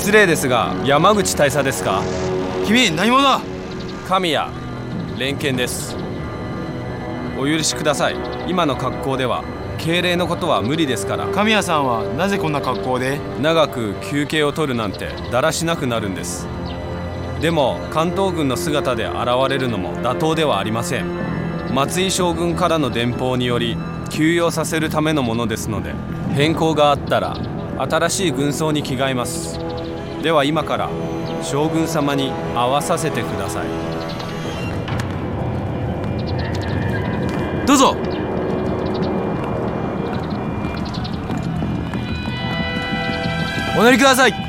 失礼ですが、山口大佐ですか？ 君何者だ？ 神谷連見です。お許しください。今の格好では敬礼のことは無理ですから。 神谷さんはなぜこんな格好で？ 長く休憩を取るなんてだらしなくなるんです。でも関東軍の姿で現れるのも妥当ではありません。松井将軍からの電報により休養させるためのものですので、変更があったら新しい軍装に着替えます。では今から将軍様に会わさせてください。 どうぞ。お乗りください。